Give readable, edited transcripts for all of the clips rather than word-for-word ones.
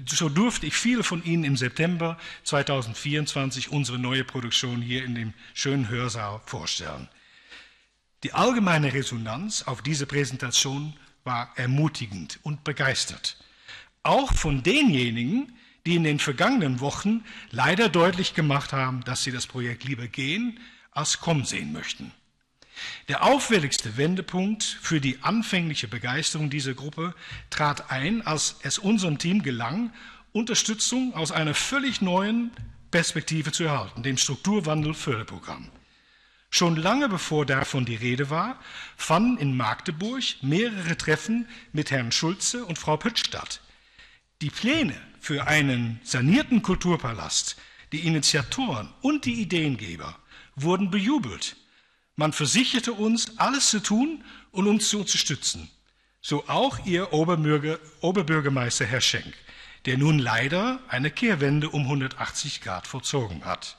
so durfte ich viele von Ihnen im September 2024 unsere neue Produktion hier in dem schönen Hörsaal vorstellen. Die allgemeine Resonanz auf diese Präsentation war ermutigend und begeistert. Auch von denjenigen, die in den vergangenen Wochen leider deutlich gemacht haben, dass sie das Projekt lieber gehen als kommen sehen möchten. Der auffälligste Wendepunkt für die anfängliche Begeisterung dieser Gruppe trat ein, als es unserem Team gelang, Unterstützung aus einer völlig neuen Perspektive zu erhalten, dem Strukturwandel-Förderprogramm. Schon lange bevor davon die Rede war, fanden in Magdeburg mehrere Treffen mit Herrn Schulze und Frau Pütsch statt. Die Pläne für einen sanierten Kulturpalast, die Initiatoren und die Ideengeber wurden bejubelt. Man versicherte uns, alles zu tun und uns zu unterstützen. So auch Ihr Oberbürgermeister Herr Schenk, der nun leider eine Kehrwende um 180 Grad vollzogen hat.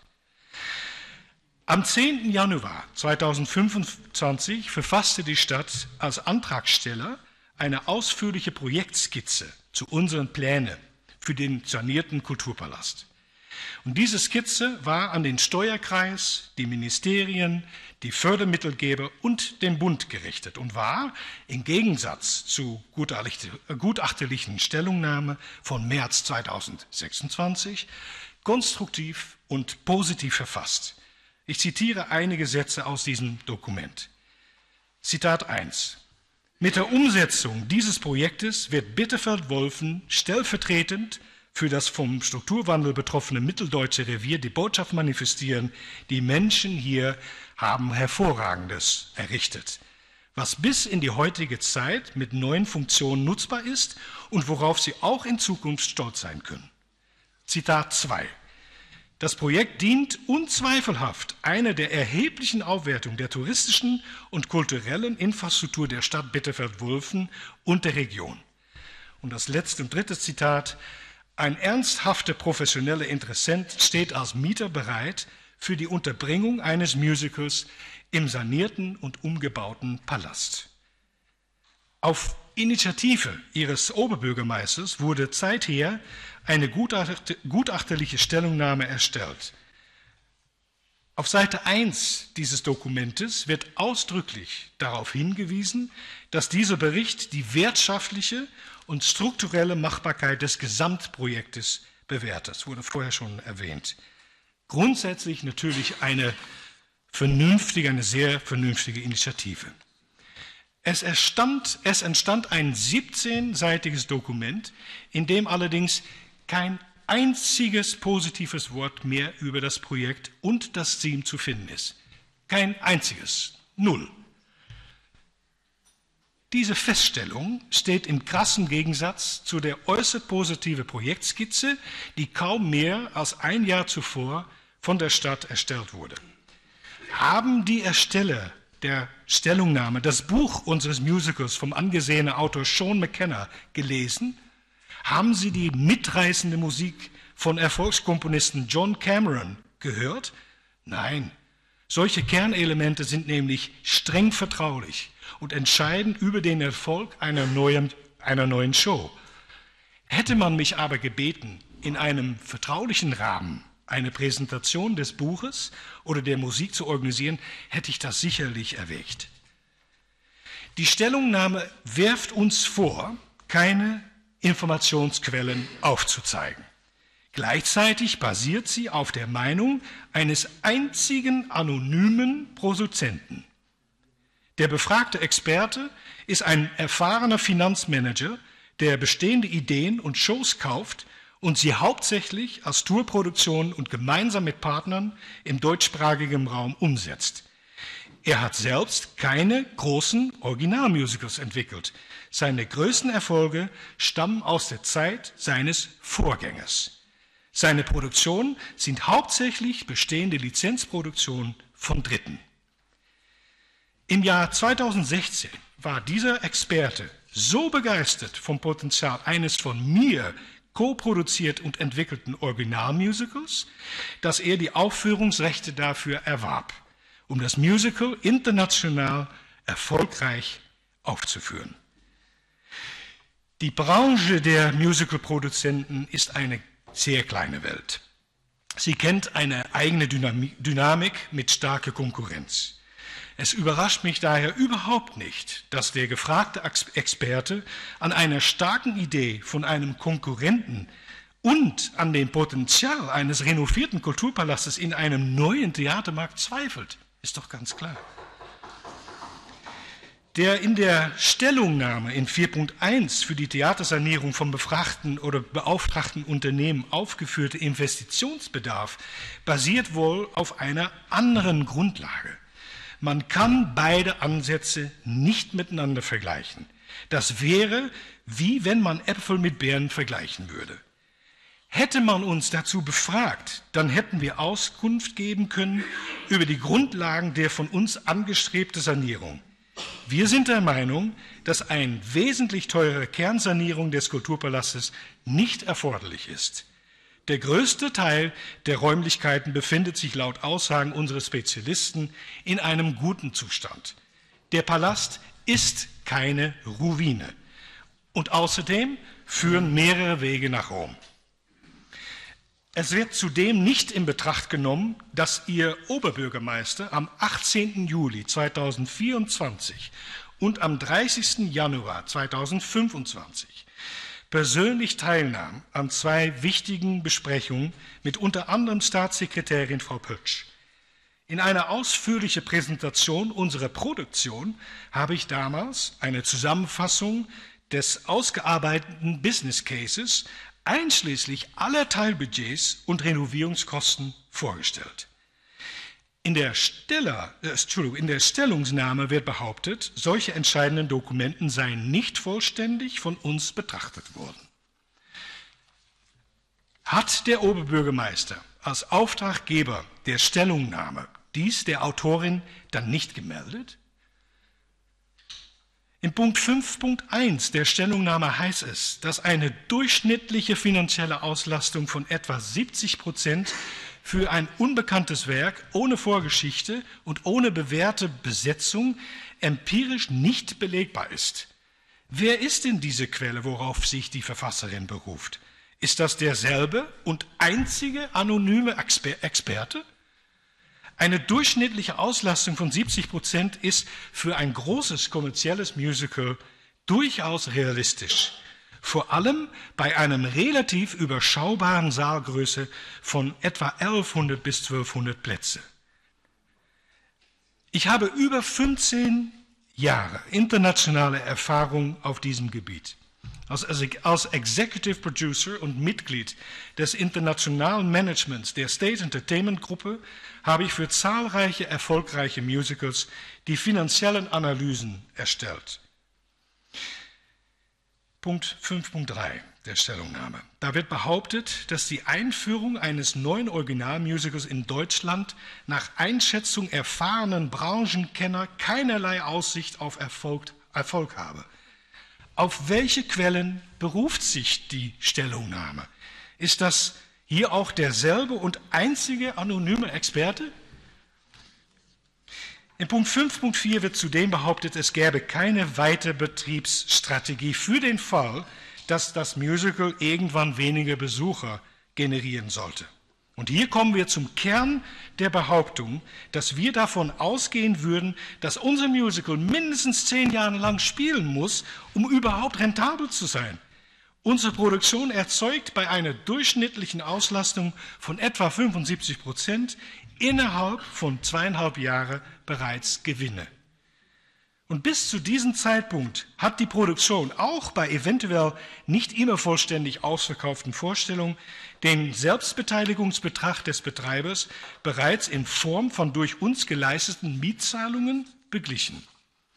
Am 10. Januar 2025 verfasste die Stadt als Antragsteller eine ausführliche Projektskizze zu unseren Plänen für den sanierten Kulturpalast. Und diese Skizze war an den Steuerkreis, die Ministerien, die Fördermittelgeber und den Bund gerichtet und war, im Gegensatz zu gutachterlichen Stellungnahme von März 2026, konstruktiv und positiv verfasst. Ich zitiere einige Sätze aus diesem Dokument. Zitat 1. Mit der Umsetzung dieses Projektes wird Bitterfeld-Wolfen stellvertretend für das vom Strukturwandel betroffene mitteldeutsche Revier die Botschaft manifestieren, die Menschen hier haben Hervorragendes errichtet, was bis in die heutige Zeit mit neuen Funktionen nutzbar ist und worauf sie auch in Zukunft stolz sein können. Zitat 2. Das Projekt dient unzweifelhaft einer der erheblichen Aufwertung der touristischen und kulturellen Infrastruktur der Stadt Bitterfeld-Wolfen und der Region. Und das letzte und dritte Zitat. Ein ernsthafter professioneller Interessent steht als Mieter bereit für die Unterbringung eines Musicals im sanierten und umgebauten Palast. Auf Initiative Ihres Oberbürgermeisters wurde zeither eine gutachterliche Stellungnahme erstellt. Auf Seite 1 dieses Dokumentes wird ausdrücklich darauf hingewiesen, dass dieser Bericht die wirtschaftliche und strukturelle Machbarkeit des Gesamtprojektes bewertet. Das wurde vorher schon erwähnt. Grundsätzlich natürlich eine sehr vernünftige Initiative. Es entstand ein 17-seitiges Dokument, in dem allerdings kein einziges positives Wort mehr über das Projekt und das Team zu finden ist. Kein einziges. Null. Diese Feststellung steht im krassen Gegensatz zu der äußerst positiven Projektskizze, die kaum mehr als ein Jahr zuvor von der Stadt erstellt wurde. Haben die Ersteller der Stellungnahme das Buch unseres Musicals vom angesehenen Autor Sean McKenna gelesen? Haben Sie die mitreißende Musik von Erfolgskomponisten John Cameron gehört? Nein. Solche Kernelemente sind nämlich streng vertraulich und entscheiden über den Erfolg einer neuen Show. Hätte man mich aber gebeten, in einem vertraulichen Rahmen eine Präsentation des Buches oder der Musik zu organisieren, hätte ich das sicherlich erwägt. Die Stellungnahme wirft uns vor, keine Informationsquellen aufzuzeigen. Gleichzeitig basiert sie auf der Meinung eines einzigen anonymen Produzenten. Der befragte Experte ist ein erfahrener Finanzmanager, der bestehende Ideen und Shows kauft und sie hauptsächlich als Tourproduktion und gemeinsam mit Partnern im deutschsprachigen Raum umsetzt. Er hat selbst keine großen Originalmusicals entwickelt. Seine größten Erfolge stammen aus der Zeit seines Vorgängers. Seine Produktionen sind hauptsächlich bestehende Lizenzproduktionen von Dritten. Im Jahr 2016 war dieser Experte so begeistert vom Potenzial eines von mir co-produziert und entwickelten Originalmusicals, dass er die Aufführungsrechte dafür erwarb, um das Musical international erfolgreich aufzuführen. Die Branche der Musicalproduzenten ist eine sehr kleine Welt. Sie kennt eine eigene Dynamik mit starker Konkurrenz. Es überrascht mich daher überhaupt nicht, dass der gefragte Experte an einer starken Idee von einem Konkurrenten und an dem Potenzial eines renovierten Kulturpalastes in einem neuen Theatermarkt zweifelt. Ist doch ganz klar. Der in der Stellungnahme in 4.1 für die Theatersanierung vom befragten oder beauftragten Unternehmen aufgeführte Investitionsbedarf basiert wohl auf einer anderen Grundlage. Man kann beide Ansätze nicht miteinander vergleichen. Das wäre, wie wenn man Äpfel mit Birnen vergleichen würde. Hätte man uns dazu befragt, dann hätten wir Auskunft geben können über die Grundlagen der von uns angestrebten Sanierung. Wir sind der Meinung, dass eine wesentlich teurere Kernsanierung des Kulturpalastes nicht erforderlich ist. Der größte Teil der Räumlichkeiten befindet sich laut Aussagen unserer Spezialisten in einem guten Zustand. Der Palast ist keine Ruine. Und außerdem führen mehrere Wege nach Rom. Es wird zudem nicht in Betracht genommen, dass Ihr Oberbürgermeister am 18. Juli 2024 und am 30. Januar 2025 persönlich teilnahm an 2 wichtigen Besprechungen mit unter anderem Staatssekretärin Frau Pötsch. In einer ausführlichen Präsentation unserer Produktion habe ich damals eine Zusammenfassung des ausgearbeiteten Business Cases einschließlich aller Teilbudgets und Renovierungskosten vorgestellt. In der Stellungnahme wird behauptet, solche entscheidenden Dokumente seien nicht vollständig von uns betrachtet worden. Hat der Oberbürgermeister als Auftraggeber der Stellungnahme dies der Autorin dann nicht gemeldet? In Punkt 5.1 der Stellungnahme heißt es, dass eine durchschnittliche finanzielle Auslastung von etwa 70% für ein unbekanntes Werk ohne Vorgeschichte und ohne bewährte Besetzung empirisch nicht belegbar ist. Wer ist denn diese Quelle, worauf sich die Verfasserin beruft? Ist das derselbe und einzige anonyme Experte? Eine durchschnittliche Auslastung von 70% ist für ein großes kommerzielles Musical durchaus realistisch. Vor allem bei einer relativ überschaubaren Saalgröße von etwa 1100 bis 1200 Plätze. Ich habe über 15 Jahre internationale Erfahrung auf diesem Gebiet. Als Executive Producer und Mitglied des internationalen Managements der State Entertainment Gruppe habe ich für zahlreiche erfolgreiche Musicals die finanziellen Analysen erstellt. Punkt 5.3 der Stellungnahme. Da wird behauptet, dass die Einführung eines neuen Originalmusicals in Deutschland nach Einschätzung erfahrenen Branchenkenner keinerlei Aussicht auf Erfolg habe. Auf welche Quellen beruft sich die Stellungnahme? Ist das hier auch derselbe und einzige anonyme Experte? In Punkt 5.4 wird zudem behauptet, es gäbe keine Weiterbetriebsstrategie für den Fall, dass das Musical irgendwann weniger Besucher generieren sollte. Und hier kommen wir zum Kern der Behauptung, dass wir davon ausgehen würden, dass unser Musical mindestens 10 Jahre lang spielen muss, um überhaupt rentabel zu sein. Unsere Produktion erzeugt bei einer durchschnittlichen Auslastung von etwa 75% innerhalb von 2,5 Jahren bereits Gewinne. Und bis zu diesem Zeitpunkt hat die Produktion auch bei eventuell nicht immer vollständig ausverkauften Vorstellungen den Selbstbeteiligungsbetrag des Betreibers bereits in Form von durch uns geleisteten Mietzahlungen beglichen.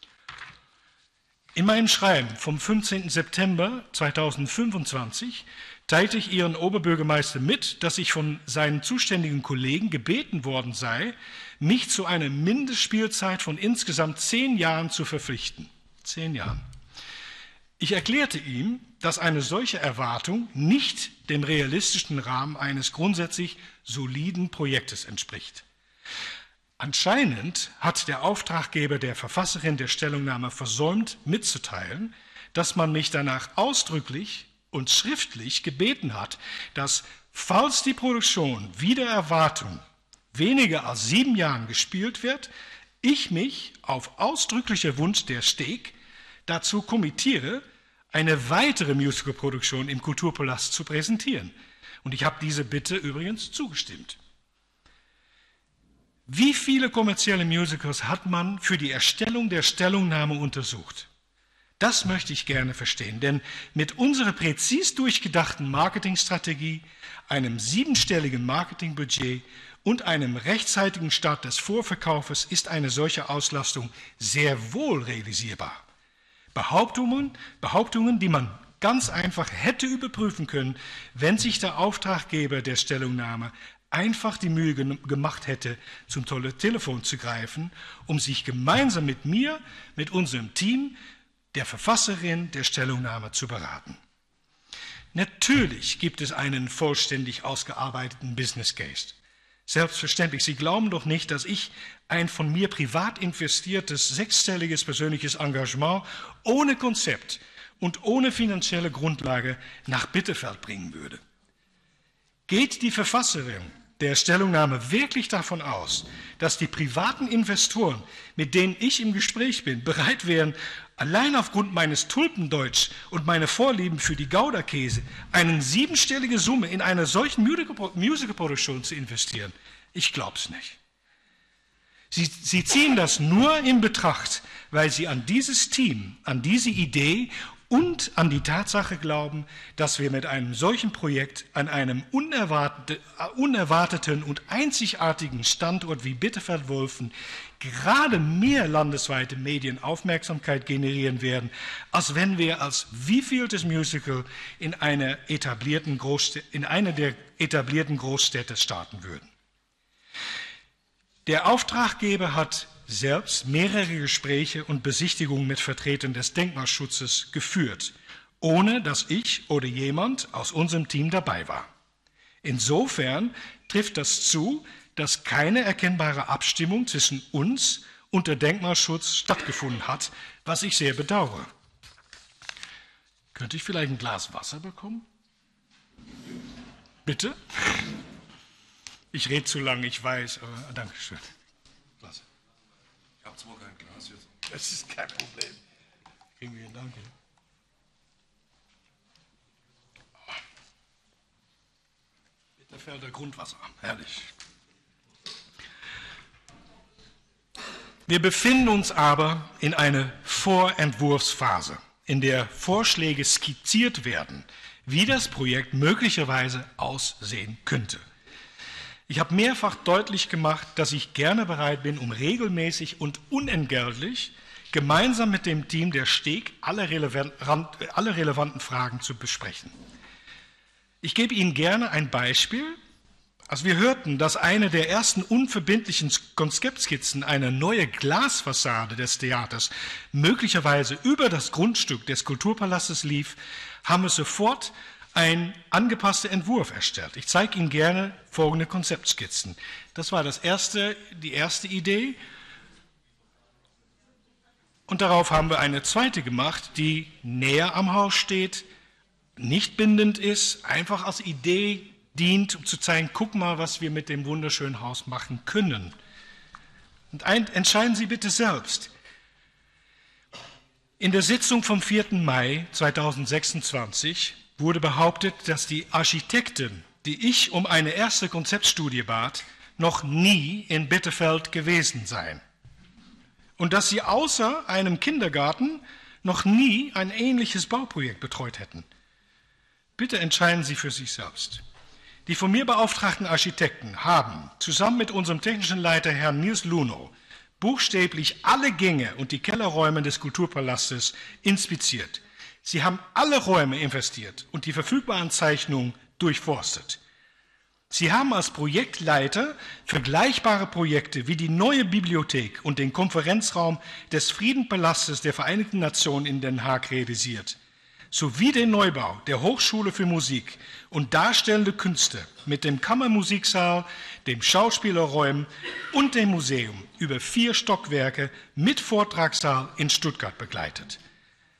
In meinem Schreiben vom 15. September 2025 teilte ich Ihren Oberbürgermeister mit, dass ich von seinen zuständigen Kollegen gebeten worden sei, mich zu einer Mindestspielzeit von insgesamt 10 Jahren zu verpflichten. 10 Jahren. Ich erklärte ihm, dass eine solche Erwartung nicht dem realistischen Rahmen eines grundsätzlich soliden Projektes entspricht. Anscheinend hat der Auftraggeber der Verfasserin der Stellungnahme versäumt mitzuteilen, dass man mich danach ausdrücklich und schriftlich gebeten hat, dass, falls die Produktion wider Erwartung weniger als 7 Jahren gespielt wird, ich mich auf ausdrücklicher Wunsch der Steg dazu kommittiere, eine weitere Musicalproduktion im Kulturpalast zu präsentieren. Und ich habe diese Bitte übrigens zugestimmt. Wie viele kommerzielle Musicals hat man für die Erstellung der Stellungnahme untersucht? Das möchte ich gerne verstehen, denn mit unserer präzis durchgedachten Marketingstrategie, einem 7-stelligen Marketingbudget und einem rechtzeitigen Start des Vorverkaufes ist eine solche Auslastung sehr wohl realisierbar. Behauptungen, die man ganz einfach hätte überprüfen können, wenn sich der Auftraggeber der Stellungnahme einfach die Mühe gemacht hätte, zum Telefon zu greifen, um sich gemeinsam mit mir, mit unserem Team, der Verfasserin der Stellungnahme zu beraten. Natürlich gibt es einen vollständig ausgearbeiteten Business Case. Selbstverständlich, Sie glauben doch nicht, dass ich ein von mir privat investiertes 6-stelliges persönliches Engagement ohne Konzept und ohne finanzielle Grundlage nach Bitterfeld bringen würde. Geht die Verfasserin der Stellungnahme wirklich davon aus, dass die privaten Investoren, mit denen ich im Gespräch bin, bereit wären, allein aufgrund meines Tulpendeutsch und meiner Vorlieben für die Gouda-Käse eine 7-stellige Summe in einer solchen Musicalproduktion zu investieren? Ich glaube es nicht. Sie ziehen das nur in Betracht, weil sie an dieses Team, an diese Idee und an die Tatsache glauben, dass wir mit einem solchen Projekt an einem unerwarteten und einzigartigen Standort wie Bitterfeld-Wolfen gerade mehr landesweite Medienaufmerksamkeit generieren werden, als wenn wir als wievieltes Musical in einer der etablierten Großstädte starten würden. Der Auftraggeber hat selbst mehrere Gespräche und Besichtigungen mit Vertretern des Denkmalschutzes geführt, ohne dass ich oder jemand aus unserem Team dabei war. Insofern trifft das zu, dass keine erkennbare Abstimmung zwischen uns und der Denkmalschutz stattgefunden hat, was ich sehr bedauere. Könnte ich vielleicht ein Glas Wasser bekommen? Bitte? Ich rede zu lange, ich weiß, aber danke schön. Wasser. Ich habe zwar kein Glas jetzt. Das ist kein Problem. Kriegen wir hin, danke. Bitterfelder Grundwasser, herrlich. Wir befinden uns aber in einer Vorentwurfsphase, in der Vorschläge skizziert werden, wie das Projekt möglicherweise aussehen könnte. Ich habe mehrfach deutlich gemacht, dass ich gerne bereit bin, um regelmäßig und unentgeltlich gemeinsam mit dem Team der Steg alle relevanten Fragen zu besprechen. Ich gebe Ihnen gerne ein Beispiel. Als wir hörten, dass eine der ersten unverbindlichen Konzeptskizzen eine neue Glasfassade des Theaters möglicherweise über das Grundstück des Kulturpalastes lief, haben wir sofort einen angepassten Entwurf erstellt. Ich zeige Ihnen gerne folgende Konzeptskizzen. Das war die erste Idee. Und darauf haben wir eine zweite gemacht, die näher am Haus steht, nicht bindend ist, einfach als Idee dient, um zu zeigen, guck mal, was wir mit dem wunderschönen Haus machen können. Und entscheiden Sie bitte selbst. In der Sitzung vom 4. Mai 2026 wurde behauptet, dass die Architekten, die ich um eine erste Konzeptstudie bat, noch nie in Bitterfeld gewesen seien. Und dass sie außer einem Kindergarten noch nie ein ähnliches Bauprojekt betreut hätten. Bitte entscheiden Sie für sich selbst. Die von mir beauftragten Architekten haben zusammen mit unserem technischen Leiter Herrn Nils Lunow buchstäblich alle Gänge und die Kellerräume des Kulturpalastes inspiziert. Sie haben alle Räume investiert und die verfügbaren Zeichnungen durchforstet. Sie haben als Projektleiter vergleichbare Projekte wie die neue Bibliothek und den Konferenzraum des Friedenpalastes der Vereinten Nationen in Den Haag realisiert, sowie den Neubau der Hochschule für Musik und Darstellende Künste mit dem Kammermusiksaal, dem Schauspielerräumen und dem Museum über 4 Stockwerke mit Vortragssaal in Stuttgart begleitet.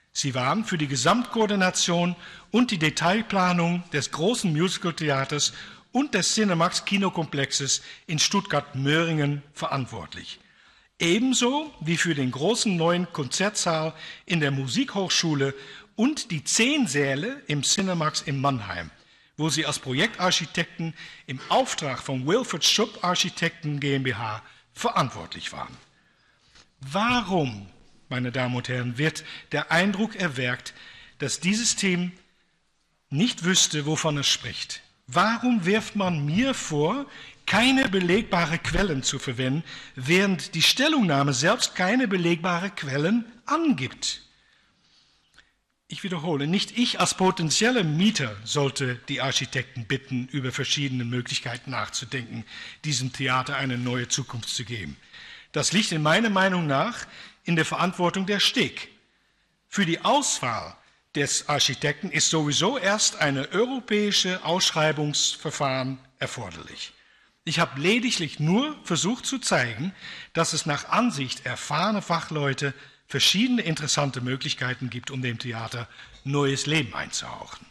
Sie waren für die Gesamtkoordination und die Detailplanung des großen Musicaltheaters und des Cinemax Kinokomplexes in Stuttgart-Möhringen verantwortlich. Ebenso wie für den großen neuen Konzertsaal in der Musikhochschule und die 10 Säle im Cinemax in Mannheim, wo sie als Projektarchitekten im Auftrag von Wilfried Schupp Architekten GmbH verantwortlich waren. Warum, meine Damen und Herren, wird der Eindruck erweckt, dass dieses Team nicht wüsste, wovon es spricht? Warum wirft man mir vor, keine belegbaren Quellen zu verwenden, während die Stellungnahme selbst keine belegbaren Quellen angibt? Ich wiederhole, nicht ich als potenzieller Mieter sollte die Architekten bitten, über verschiedene Möglichkeiten nachzudenken, diesem Theater eine neue Zukunft zu geben. Das liegt in meiner Meinung nach in der Verantwortung der Steg. Für die Auswahl des Architekten ist sowieso erst ein europäisches Ausschreibungsverfahren erforderlich. Ich habe lediglich nur versucht zu zeigen, dass es nach Ansicht erfahrener Fachleute verschiedene interessante Möglichkeiten gibt, um dem Theater neues Leben einzuhauchen.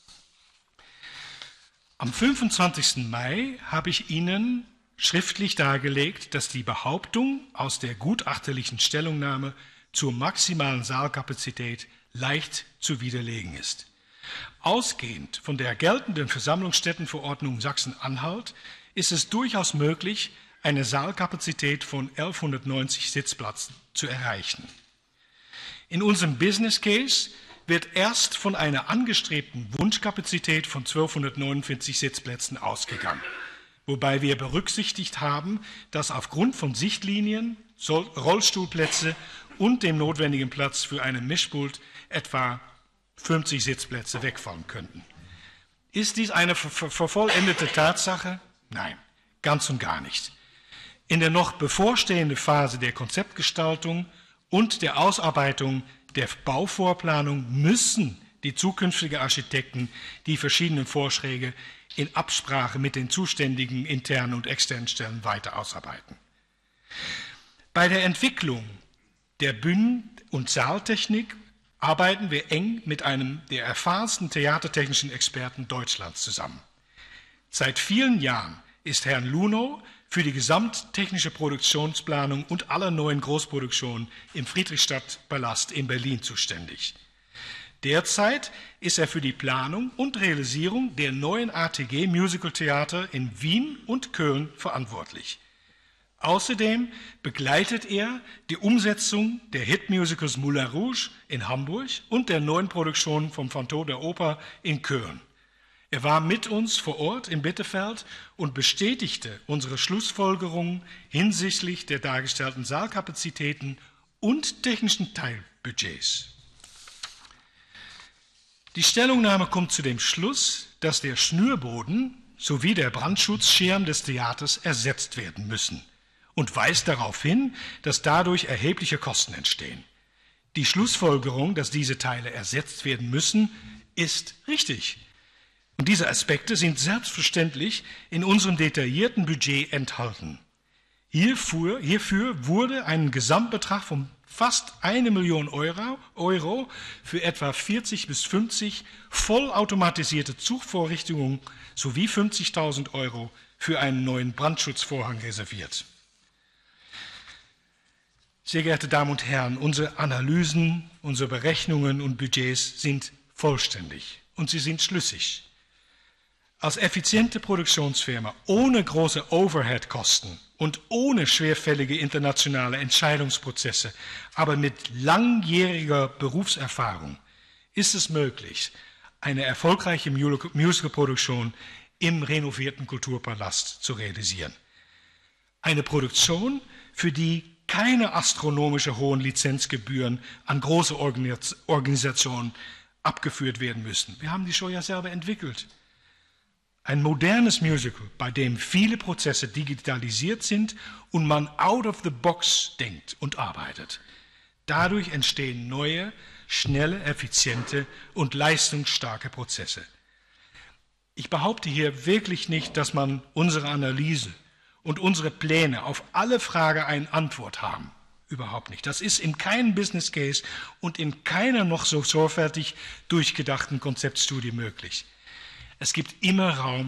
Am 25. Mai habe ich Ihnen schriftlich dargelegt, dass die Behauptung aus der gutachterlichen Stellungnahme zur maximalen Saalkapazität leicht zu widerlegen ist. Ausgehend von der geltenden Versammlungsstättenverordnung Sachsen-Anhalt ist es durchaus möglich, eine Saalkapazität von 1190 Sitzplätzen zu erreichen. In unserem Business Case wird erst von einer angestrebten Wunschkapazität von 1249 Sitzplätzen ausgegangen, wobei wir berücksichtigt haben, dass aufgrund von Sichtlinien, Rollstuhlplätze und dem notwendigen Platz für einen Mischpult etwa 50 Sitzplätze wegfallen könnten. Ist dies eine vervollendete Tatsache? Nein, ganz und gar nicht. In der noch bevorstehenden Phase der Konzeptgestaltung und der Ausarbeitung der Bauvorplanung müssen die zukünftigen Architekten die verschiedenen Vorschläge in Absprache mit den zuständigen internen und externen Stellen weiter ausarbeiten. Bei der Entwicklung der Bühnen- und Saaltechnik arbeiten wir eng mit einem der erfahrensten theatertechnischen Experten Deutschlands zusammen. Seit vielen Jahren ist Herrn Lunow für die gesamttechnische Produktionsplanung und aller neuen Großproduktionen im Friedrichstadtpalast in Berlin zuständig. Derzeit ist er für die Planung und Realisierung der neuen ATG Musical Theater in Wien und Köln verantwortlich. Außerdem begleitet er die Umsetzung der Hitmusicals Moulin Rouge in Hamburg und der neuen Produktion vom Phantom der Oper in Köln. Er war mit uns vor Ort in Bitterfeld und bestätigte unsere Schlussfolgerungen hinsichtlich der dargestellten Saalkapazitäten und technischen Teilbudgets. Die Stellungnahme kommt zu dem Schluss, dass der Schnürboden sowie der Brandschutzschirm des Theaters ersetzt werden müssen und weist darauf hin, dass dadurch erhebliche Kosten entstehen. Die Schlussfolgerung, dass diese Teile ersetzt werden müssen, ist richtig. Und diese Aspekte sind selbstverständlich in unserem detaillierten Budget enthalten. Hierfür wurde ein Gesamtbetrag von fast 1 Million Euro für etwa 40 bis 50 vollautomatisierte Zugvorrichtungen sowie 50.000 Euro für einen neuen Brandschutzvorhang reserviert. Sehr geehrte Damen und Herren, unsere Analysen, unsere Berechnungen und Budgets sind vollständig und sie sind schlüssig. Als effiziente Produktionsfirma ohne große Overhead-Kosten und ohne schwerfällige internationale Entscheidungsprozesse, aber mit langjähriger Berufserfahrung ist es möglich, eine erfolgreiche Musicalproduktion im renovierten Kulturpalast zu realisieren. Eine Produktion, für die keine astronomische hohen Lizenzgebühren an große Organisationen abgeführt werden müssen. Wir haben die Show ja selber entwickelt. Ein modernes Musical, bei dem viele Prozesse digitalisiert sind und man out of the box denkt und arbeitet. Dadurch entstehen neue, schnelle, effiziente und leistungsstarke Prozesse. Ich behaupte hier wirklich nicht, dass man unsere Analyse und unsere Pläne auf alle Fragen eine Antwort haben. Überhaupt nicht. Das ist in keinem Business Case und in keiner noch so sorgfältig durchgedachten Konzeptstudie möglich. Es gibt immer Raum